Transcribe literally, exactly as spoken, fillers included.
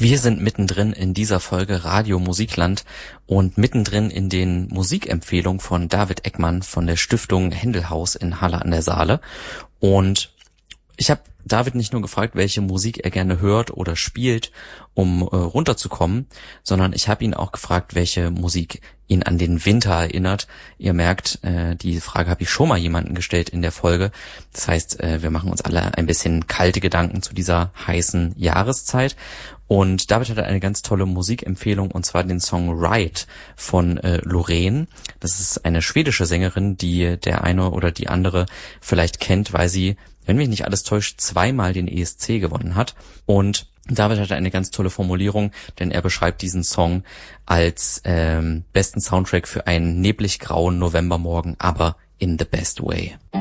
Wir sind mittendrin in dieser Folge Radio Musikland und mittendrin in den Musikempfehlungen von David Eckmann von der Stiftung Händelhaus in Halle an der Saale. Und ich habe David nicht nur gefragt, welche Musik er gerne hört oder spielt, um äh, runterzukommen, sondern ich habe ihn auch gefragt, welche Musik ihn an den Winter erinnert. Ihr merkt, äh, die Frage habe ich schon mal jemanden gestellt in der Folge. Das heißt, äh, wir machen uns alle ein bisschen kalte Gedanken zu dieser heißen Jahreszeit. Und David hatte eine ganz tolle Musikempfehlung, und zwar den Song Ride von äh, Loreen. Das ist eine schwedische Sängerin, die der eine oder die andere vielleicht kennt, weil sie, wenn mich nicht alles täuscht, zweimal den E S C gewonnen hat. Und David hatte eine ganz tolle Formulierung, denn er beschreibt diesen Song als ähm, besten Soundtrack für einen neblig grauen Novembermorgen, aber in the best way.